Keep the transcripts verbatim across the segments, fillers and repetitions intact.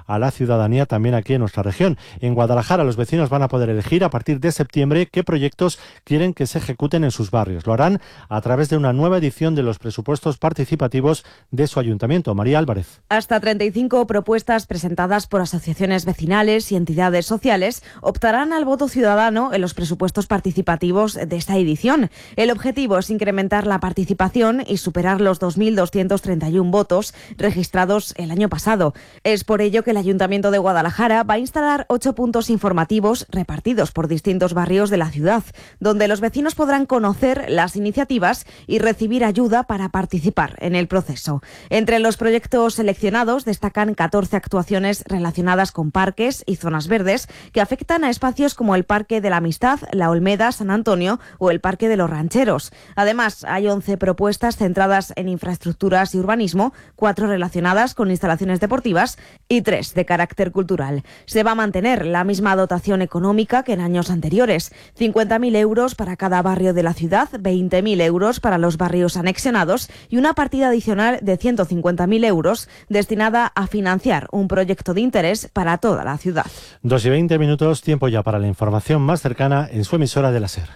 a la ciudadanía también aquí en nuestra región. En Guadalajara los vecinos van a poder elegir a partir de septiembre qué proyectos quieren que se ejecuten en sus barrios. Lo harán a través de una nueva edición de los presupuestos participativos de su ayuntamiento. María Álvarez. Hasta treinta y cinco propuestas presentadas por asociaciones vecinales y entidades sociales optarán al voto ciudadano en los presupuestos participativos de esta edición. El objetivo es incrementar la participación y superar los dos mil doscientos treinta y uno votos registrados el año pasado. Es por ello que el Ayuntamiento de Guadalajara va a instalar ocho puntos informativos repartidos por distintos barrios de la ciudad, donde los vecinos podrán conocer las iniciativas y recibir ayuda para participar en el proceso. Entre los proyectos seleccionados destacan catorce actuaciones relacionadas con parques y zonas verdes que afectan a espacios como el Parque de la Amistad, la Olmeda, San Antonio o el Parque de los Rancheros. Además, hay once propuestas centradas en infraestructuras y urbanismo, cuatro relacionadas con instalaciones deportivas y tres de carácter cultural. Se va a mantener la misma dotación económica que en años anteriores, cincuenta mil euros para cada barrio de la ciudad, veinte mil euros para los barrios anexionados y una partida adicional de ciento cincuenta mil euros destinada a financiar un proyecto de interés para toda la ciudad. Dos y veinte minutos, tiempo ya para la información más cercana en su emisora de la SER.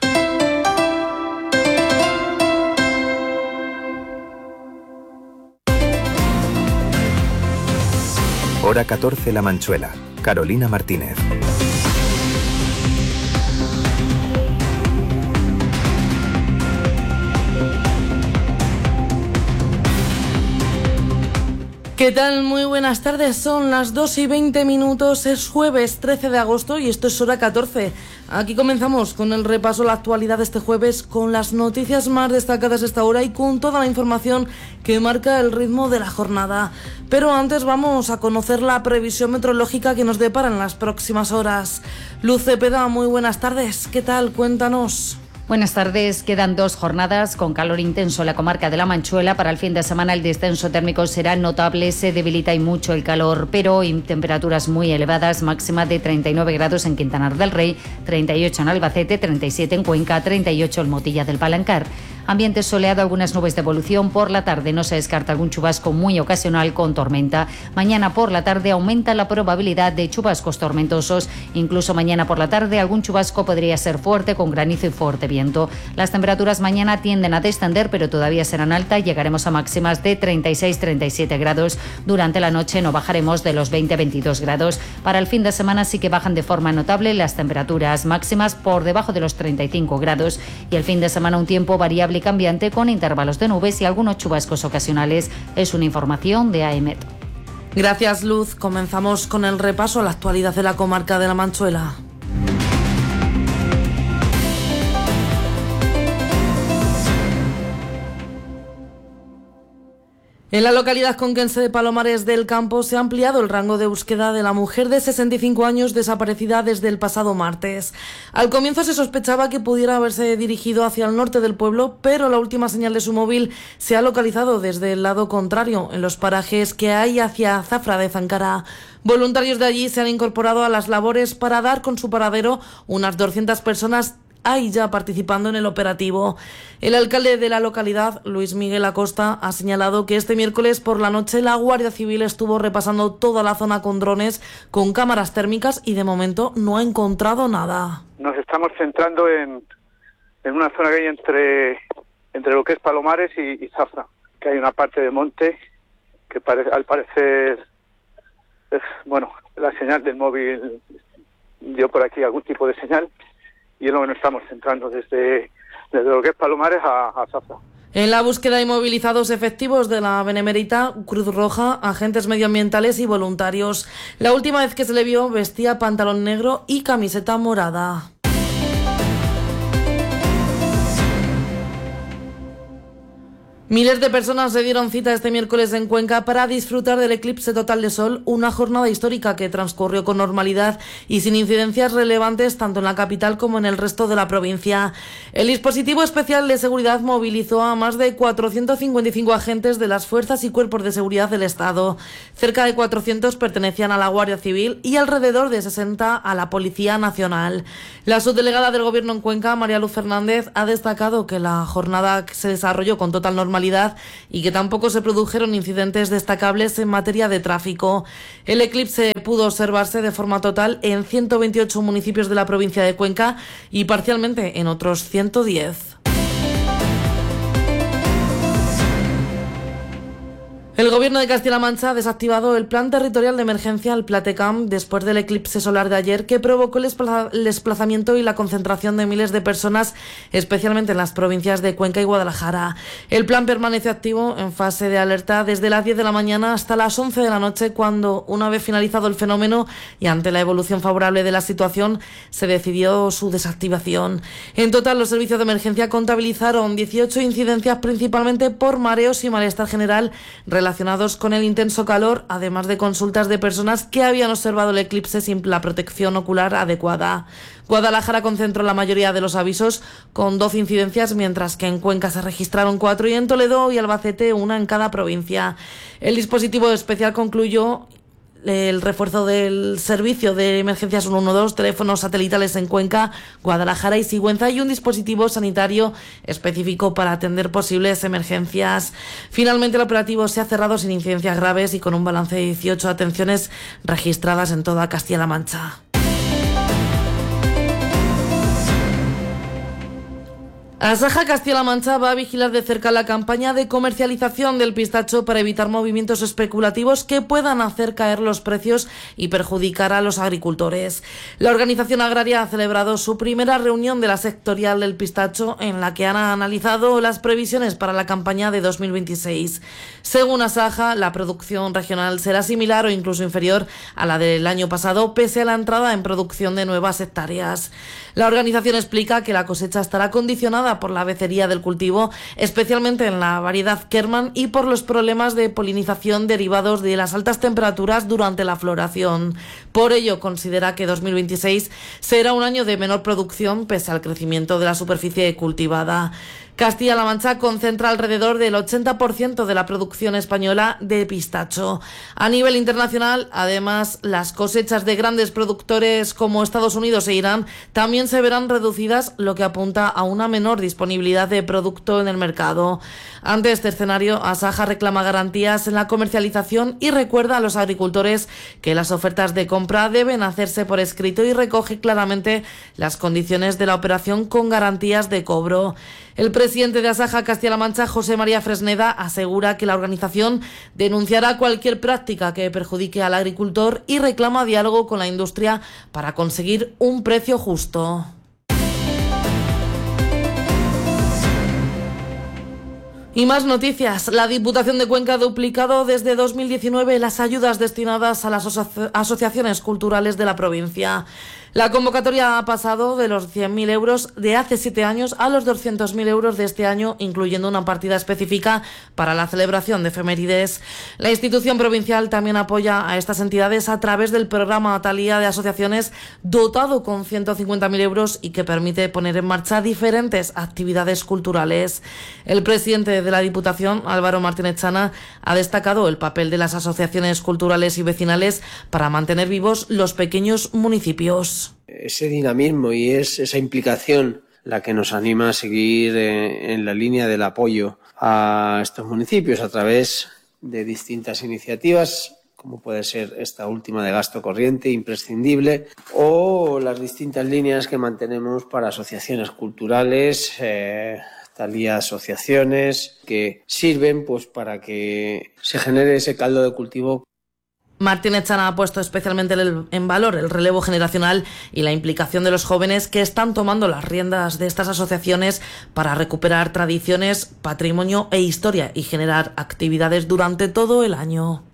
Hora catorce La Manchuela. Carolina Martínez. ¿Qué tal? Muy buenas tardes, son las dos y veinte minutos, es jueves trece de agosto y esto es Hora catorce. Aquí comenzamos con el repaso a la actualidad de este jueves, con las noticias más destacadas de esta hora y con toda la información que marca el ritmo de la jornada. Pero antes vamos a conocer la previsión meteorológica que nos depara en las próximas horas. Luz Cepeda, muy buenas tardes, ¿qué tal? Cuéntanos. Buenas tardes. Quedan dos jornadas con calor intenso en la comarca de La Manchuela. Para el fin de semana el descenso térmico será notable, se debilita y mucho el calor, pero en temperaturas muy elevadas, máxima de treinta y nueve grados en Quintanar del Rey, treinta y ocho en Albacete, treinta y siete en Cuenca, treinta y ocho en Motilla del Palancar. Ambiente soleado, algunas nubes de evolución. Por la tarde no se descarta algún chubasco muy ocasional con tormenta. Mañana por la tarde aumenta la probabilidad de chubascos tormentosos. Incluso mañana por la tarde algún chubasco podría ser fuerte con granizo y fuerte viento. Las temperaturas mañana tienden a descender, pero todavía serán altas. Llegaremos a máximas de treinta y seis a treinta y siete grados. Durante la noche no bajaremos de los veinte a veintidós grados. Para el fin de semana sí que bajan de forma notable las temperaturas máximas por debajo de los treinta y cinco grados. Y el fin de semana un tiempo variable y cambiante con intervalos de nubes y algunos chubascos ocasionales. Es una información de AEMET. Gracias, Luz. Comenzamos con el repaso a la actualidad de la comarca de La Manchuela. En la localidad conquense de Palomares del Campo se ha ampliado el rango de búsqueda de la mujer de sesenta y cinco años desaparecida desde el pasado martes. Al comienzo se sospechaba que pudiera haberse dirigido hacia el norte del pueblo, pero la última señal de su móvil se ha localizado desde el lado contrario, en los parajes que hay hacia Zafra de Zancara. Voluntarios de allí se han incorporado a las labores para dar con su paradero. Unas doscientas personas hay ya participando en el operativo. El alcalde de la localidad, Luis Miguel Acosta, ha señalado que este miércoles por la noche la Guardia Civil estuvo repasando toda la zona con drones, con cámaras térmicas y de momento no ha encontrado nada. Nos estamos centrando en, en una zona que hay entre, entre lo que es Palomares y, y Zafra, que hay una parte de monte que parece, al parecer, es, bueno, la señal del móvil dio por aquí algún tipo de señal. Y es lo que nos estamos centrando desde, desde lo que es Palomares a, a Zafra. En la búsqueda hay movilizados efectivos de la Benemérita, Cruz Roja, agentes medioambientales y voluntarios. La última vez que se le vio vestía pantalón negro y camiseta morada. Miles de personas se dieron cita este miércoles en Cuenca para disfrutar del eclipse total de sol, una jornada histórica que transcurrió con normalidad y sin incidencias relevantes tanto en la capital como en el resto de la provincia. El dispositivo especial de seguridad movilizó a más de cuatrocientos cincuenta y cinco agentes de las fuerzas y cuerpos de seguridad del Estado. Cerca de cuatrocientos pertenecían a la Guardia Civil y alrededor de sesenta a la Policía Nacional. La subdelegada del Gobierno en Cuenca, María Luz Fernández, ha destacado que la jornada se desarrolló con total normalidad normalidad y que tampoco se produjeron incidentes destacables en materia de tráfico. El eclipse pudo observarse de forma total en ciento veintiocho municipios de la provincia de Cuenca y parcialmente en otros ciento diez. El Gobierno de Castilla-La Mancha ha desactivado el Plan Territorial de Emergencia, el Platecam, después del eclipse solar de ayer que provocó el desplazamiento y la concentración de miles de personas, especialmente en las provincias de Cuenca y Guadalajara. El plan permaneció activo en fase de alerta desde las diez de la mañana hasta las once de la noche, cuando, una vez finalizado el fenómeno y ante la evolución favorable de la situación, se decidió su desactivación. En total, los servicios de emergencia contabilizaron dieciocho incidencias, principalmente por mareos y malestar general relacionados con el intenso calor, además de consultas de personas que habían observado el eclipse sin la protección ocular adecuada. Guadalajara concentró la mayoría de los avisos con doce incidencias, mientras que en Cuenca se registraron cuatro y en Toledo y Albacete una en cada provincia. El dispositivo especial concluyó el refuerzo del servicio de emergencias ciento doce, teléfonos satelitales en Cuenca, Guadalajara y Sigüenza y un dispositivo sanitario específico para atender posibles emergencias. Finalmente, el operativo se ha cerrado sin incidencias graves y con un balance de dieciocho atenciones registradas en toda Castilla-La Mancha. Asaja Castilla-La Mancha va a vigilar de cerca la campaña de comercialización del pistacho para evitar movimientos especulativos que puedan hacer caer los precios y perjudicar a los agricultores. La organización agraria ha celebrado su primera reunión de la sectorial del pistacho, en la que han analizado las previsiones para la campaña de dos mil veintiséis. Según Asaja, la producción regional será similar o incluso inferior a la del año pasado, pese a la entrada en producción de nuevas hectáreas. La organización explica que la cosecha estará condicionada por la becería del cultivo, especialmente en la variedad Kerman, y por los problemas de polinización derivados de las altas temperaturas durante la floración. Por ello, considera que dos mil veintiséis será un año de menor producción pese al crecimiento de la superficie cultivada. Castilla-La Mancha concentra alrededor del ochenta por ciento de la producción española de pistacho. A nivel internacional, además, las cosechas de grandes productores como Estados Unidos e Irán también se verán reducidas, lo que apunta a una menor disponibilidad de producto en el mercado. Ante este escenario, Asaja reclama garantías en la comercialización y recuerda a los agricultores que las ofertas de compra deben hacerse por escrito, y recoge claramente las condiciones de la operación con garantías de cobro. El presidente de Asaja Castilla-La Mancha, José María Fresneda, asegura que la organización denunciará cualquier práctica que perjudique al agricultor y reclama diálogo con la industria para conseguir un precio justo. Y más noticias. La Diputación de Cuenca ha duplicado desde dos mil diecinueve las ayudas destinadas a las aso- asociaciones culturales de la provincia. La convocatoria ha pasado de los cien mil euros de hace siete años a los doscientos mil euros de este año, incluyendo una partida específica para la celebración de efemérides. La institución provincial también apoya a estas entidades a través del programa Talía de Asociaciones, dotado con ciento cincuenta mil euros y que permite poner en marcha diferentes actividades culturales. El presidente de la Diputación, Álvaro Martínez Chana, ha destacado el papel de las asociaciones culturales y vecinales para mantener vivos los pequeños municipios. Ese dinamismo y es esa implicación la que nos anima a seguir eh, en la línea del apoyo a estos municipios a través de distintas iniciativas, como puede ser esta última de gasto corriente imprescindible, o las distintas líneas que mantenemos para asociaciones culturales, eh, Talía asociaciones, que sirven pues para que se genere ese caldo de cultivo. Martínez Chana ha puesto especialmente en valor el relevo generacional y la implicación de los jóvenes que están tomando las riendas de estas asociaciones para recuperar tradiciones, patrimonio e historia y generar actividades durante todo el año.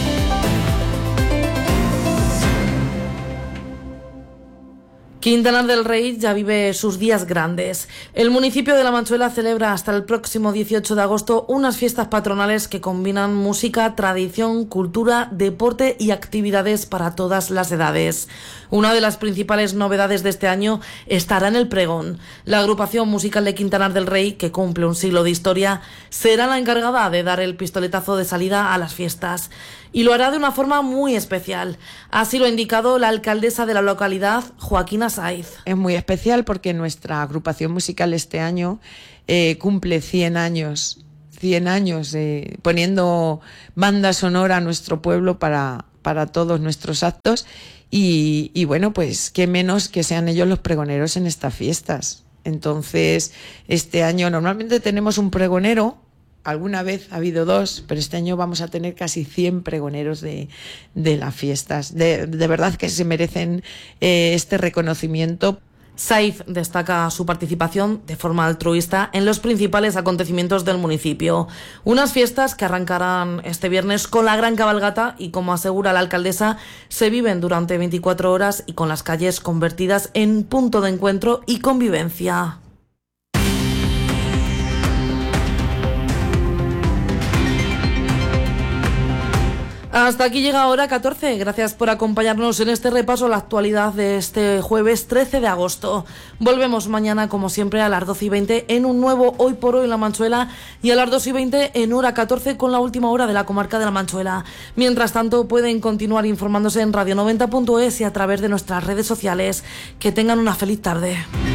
Quintanar del Rey ya vive sus días grandes. El municipio de La Manchuela celebra hasta el próximo dieciocho de agosto unas fiestas patronales que combinan música, tradición, cultura, deporte y actividades para todas las edades. Una de las principales novedades de este año estará en el pregón. La agrupación musical de Quintanar del Rey, que cumple un siglo de historia, será la encargada de dar el pistoletazo de salida a las fiestas. Y lo hará de una forma muy especial. Así lo ha indicado la alcaldesa de la localidad, Joaquina Saiz. Es muy especial porque nuestra agrupación musical este año eh, cumple cien años, cien años eh, poniendo banda sonora a nuestro pueblo para, para todos nuestros actos y, y bueno, pues qué menos que sean ellos los pregoneros en estas fiestas. Entonces, este año normalmente tenemos un pregonero. Alguna vez ha habido dos, pero este año vamos a tener casi cien pregoneros de, de las fiestas. De, de verdad que se merecen eh, este reconocimiento. Saif destaca su participación de forma altruista en los principales acontecimientos del municipio. Unas fiestas que arrancarán este viernes con la gran cabalgata y, como asegura la alcaldesa, se viven durante veinticuatro horas y con las calles convertidas en punto de encuentro y convivencia. Hasta aquí llega Hora catorce. Gracias por acompañarnos en este repaso a la actualidad de este jueves trece de agosto. Volvemos mañana, como siempre, a las doce y veinte en un nuevo Hoy por Hoy La Manchuela y a las dos y veinte en Hora catorce con la última hora de la comarca de La Manchuela. Mientras tanto, pueden continuar informándose en radio noventa punto es y a través de nuestras redes sociales. Que tengan una feliz tarde.